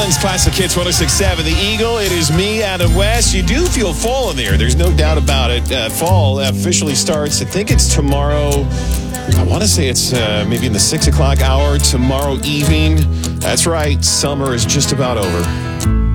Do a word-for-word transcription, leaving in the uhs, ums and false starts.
Killings Classic Hits one oh six point seven. The Eagle, it is me, Adam West. You do feel fall in there. There's no doubt about it. Uh, fall officially starts, I think it's tomorrow. I want to say it's uh, maybe in the six o'clock hour tomorrow evening. That's right. Summer is just about over.